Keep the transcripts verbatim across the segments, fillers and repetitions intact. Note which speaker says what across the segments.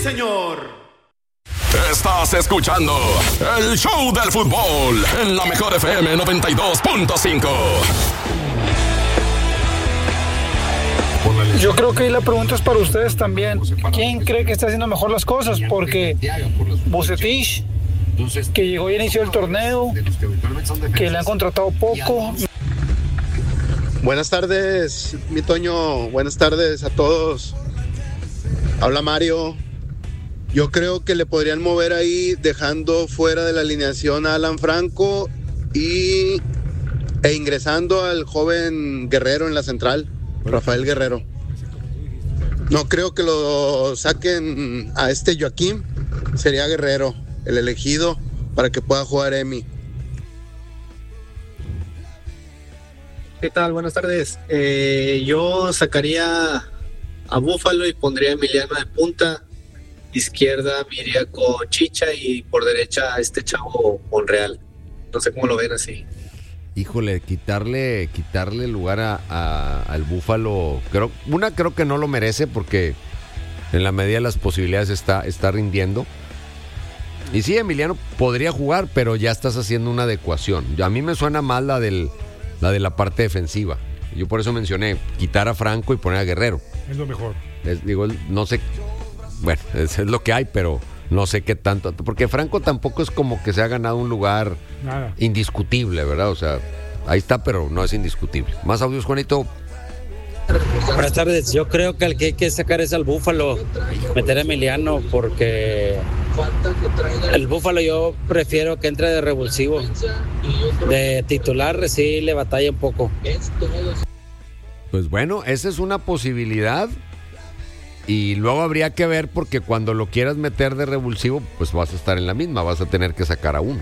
Speaker 1: señor.
Speaker 2: Estás escuchando el show del fútbol en la mejor F M noventa y dos punto cinco.
Speaker 3: Yo creo que ahí la pregunta es para ustedes también. ¿Quién cree que está haciendo mejor las cosas? Porque Vucetich, que llegó y inició el torneo, que le han contratado poco.
Speaker 4: Buenas tardes, mi Toño. Buenas tardes a todos. Habla Mario. Yo creo que le podrían mover ahí dejando fuera de la alineación a Alan Franco y e ingresando al joven Guerrero en la central, Rafael Guerrero. No creo que lo saquen a este Joaquín, sería Guerrero el elegido para que pueda jugar Emi.
Speaker 5: ¿Qué tal? Buenas tardes. Eh, yo sacaría a Búfalo y pondría a Emiliano de punta. Izquierda me iría con Chicha y por derecha a este chavo Monreal. No sé cómo lo ven así.
Speaker 6: Híjole, quitarle quitarle lugar a, a, al Búfalo, creo, una creo que no lo merece porque en la medida de las posibilidades está, está rindiendo. Y sí, Emiliano podría jugar, pero ya estás haciendo una adecuación. A mí me suena mal la, del, la de la parte defensiva. Yo por eso mencioné quitar a Franco y poner a Guerrero.
Speaker 7: Es lo mejor.
Speaker 6: Es, digo, no sé, bueno, es, es lo que hay, pero no sé qué tanto, porque Franco tampoco es como que se ha ganado un lugar
Speaker 7: Nada.
Speaker 6: indiscutible, ¿verdad? O sea, ahí está, pero no es indiscutible. Más audios, Juanito.
Speaker 8: Buenas tardes. Yo creo que el que hay que sacar es al Búfalo, meter a Emiliano, porque el Búfalo yo prefiero que entre de revulsivo. De titular sí le batalla un poco.
Speaker 6: Pues bueno, esa es una posibilidad. Y luego habría que ver, porque cuando lo quieras meter de revulsivo, pues vas a estar en la misma, vas a tener que sacar a uno.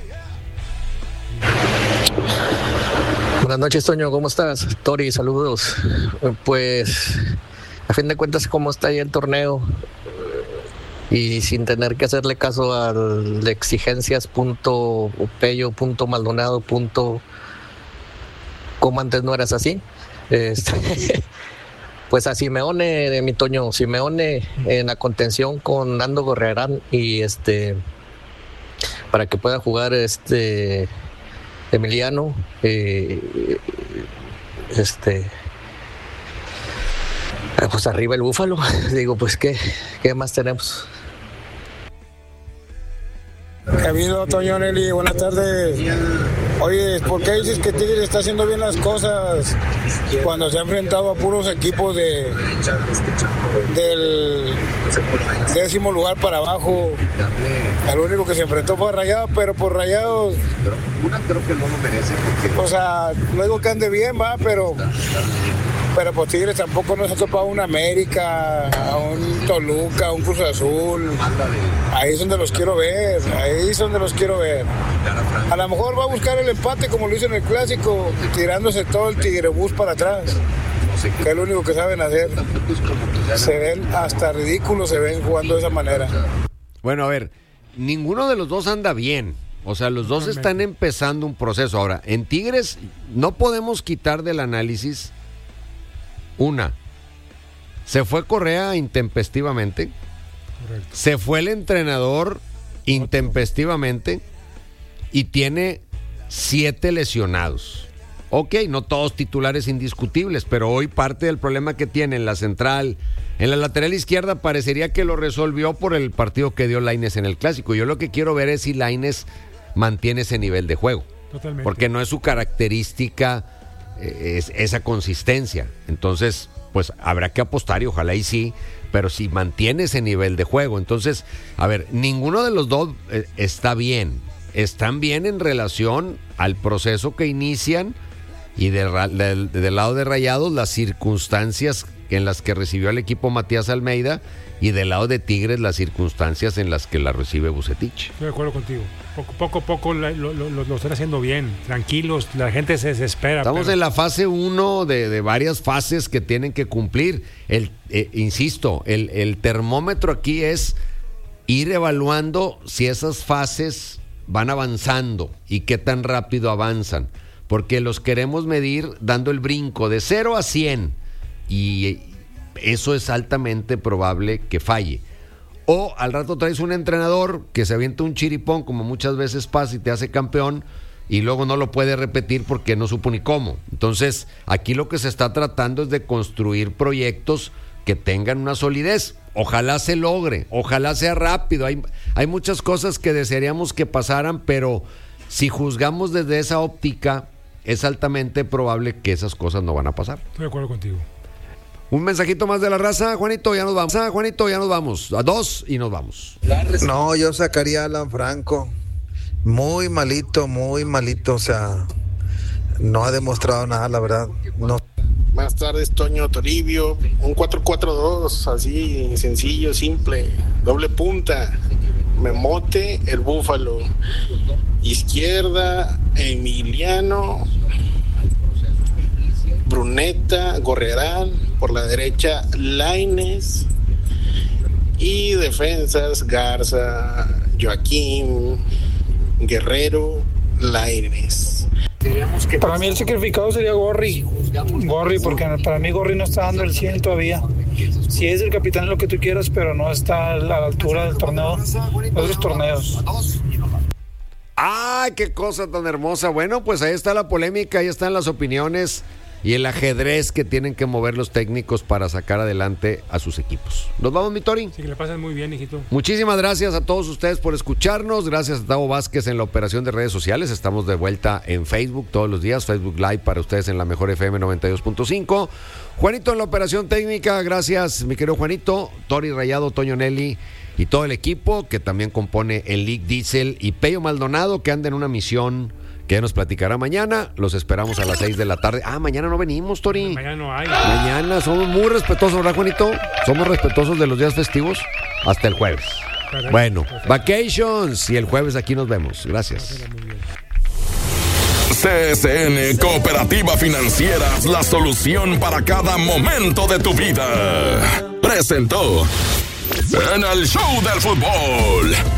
Speaker 9: Buenas noches, Toño, ¿cómo estás? Tori, saludos. Pues, a fin de cuentas, ¿cómo está ahí el torneo? Y sin tener que hacerle caso al exigencias punto pello punto maldonado punto como antes no eras así. Este... Pues a Simeone, de mi Toño, Simeone en la contención con Nando Gorrerán y este para que pueda jugar este Emiliano, eh, este pues arriba el Búfalo. Digo, pues qué, qué más tenemos.
Speaker 3: ¿Qué ha habido, Toño, Nelly? Buenas tardes. Oye, ¿por qué dices que Tigres está haciendo bien las cosas cuando se ha enfrentado a puros equipos de del décimo lugar para abajo? Al único que se enfrentó fue a Rayados, pero por Rayados,
Speaker 6: Una creo que no lo merece porque...
Speaker 3: o sea, no digo que ande bien, va, pero pero pues Tigres tampoco nos ha topado a un América, a un Toluca, a un Cruz Azul. Ahí es donde los quiero ver, ahí es donde los quiero ver. A lo mejor va a buscar el empate como lo hizo en el Clásico, tirándose todo el Tigrebús para atrás, que es lo único que saben hacer. Se ven hasta ridículos, se ven jugando de esa manera.
Speaker 6: Bueno, a ver, ninguno de los dos anda bien. O sea, los dos están empezando un proceso. Ahora, en Tigres no podemos quitar del análisis una. Se fue Correa intempestivamente.
Speaker 7: Correcto.
Speaker 6: Se fue el entrenador intempestivamente y tiene siete lesionados. Ok, no todos titulares indiscutibles, pero hoy parte del problema que tiene en la central, en la lateral izquierda, parecería que lo resolvió por el partido que dio Lainez en el Clásico. Yo lo que quiero ver es si Lainez mantiene ese nivel de juego.
Speaker 7: Totalmente.
Speaker 6: Porque no es su característica eh, es, esa consistencia. Entonces, pues habrá que apostar y ojalá y sí, pero si mantiene ese nivel de juego. Entonces, a ver, ninguno de los dos eh, está bien. Están bien en relación al proceso que inician y de, de, de, del lado de Rayados las circunstancias en las que recibió al equipo Matías Almeida y del lado de Tigres las circunstancias en las que la recibe Vucetich.
Speaker 7: Estoy de acuerdo contigo. Poco poco, poco lo, lo, lo, lo están haciendo bien, tranquilos, la gente se desespera.
Speaker 6: Estamos
Speaker 7: pero...
Speaker 6: en la fase uno de, de varias fases que tienen que cumplir. El, eh, insisto, el, el termómetro aquí es ir evaluando si esas fases van avanzando y qué tan rápido avanzan, porque los queremos medir dando el brinco de cero a cien y eso es altamente probable que falle. O al rato traes un entrenador que se avienta un chiripón, como muchas veces pasa, y te hace campeón, y luego no lo puede repetir porque no supo ni cómo. Entonces, aquí lo que se está tratando es de construir proyectos que tengan una solidez. Ojalá se logre, ojalá sea rápido. Hay, hay muchas cosas que desearíamos que pasaran, pero si juzgamos desde esa óptica, es altamente probable que esas cosas no van a pasar.
Speaker 7: Estoy de acuerdo contigo.
Speaker 6: Un mensajito más de la raza, Juanito, ya nos vamos. Ah, Juanito, ya nos vamos. A dos y nos vamos.
Speaker 1: No, yo sacaría a Alan Franco. Muy malito, muy malito. O sea, no ha demostrado nada, la verdad. No.
Speaker 10: Buenas tardes, Toño Toribio. Un cuatro cuatro dos, así sencillo, simple. Doble punta. Memote, el Búfalo. Izquierda, Emiliano. Bruneta, Gorriarán, por la derecha Lainez y defensas Garza, Joaquín, Guerrero, Lainez.
Speaker 11: Para mí el sacrificado sería Gorri, Gorri, porque para mí Gorri no está dando el cien todavía. Sí es el capitán lo que tú quieras, pero no está a la altura del torneo, otros torneos.
Speaker 6: ¡Ay, qué cosa tan hermosa! Bueno, pues ahí está la polémica, ahí están las opiniones y el ajedrez que tienen que mover los técnicos para sacar adelante a sus equipos. ¿Nos vamos, mi Tori?
Speaker 7: Sí, que le pasen muy bien, hijito.
Speaker 6: Muchísimas gracias a todos ustedes por escucharnos. Gracias a Tavo Vázquez en la operación de redes sociales. Estamos de vuelta en Facebook todos los días. Facebook Live para ustedes en la mejor F M noventa y dos punto cinco. Juanito en la operación técnica. Gracias, mi querido Juanito. Tori Rayado, Toño Nelly y todo el equipo que también compone el League Diesel. Y Pello Maldonado, que anda en una misión que ya nos platicará mañana. Los esperamos a las seis de la tarde. Ah, mañana no venimos, Tori.
Speaker 7: Mañana no hay.
Speaker 6: Mañana somos muy respetuosos, ¿verdad, Juanito? Somos respetuosos de los días festivos hasta el jueves. Perfecto, bueno, perfecto. Vacations y el jueves aquí nos vemos. Gracias.
Speaker 2: C S N Cooperativa Financiera, la solución para cada momento de tu vida. Presentó en el Show del Fútbol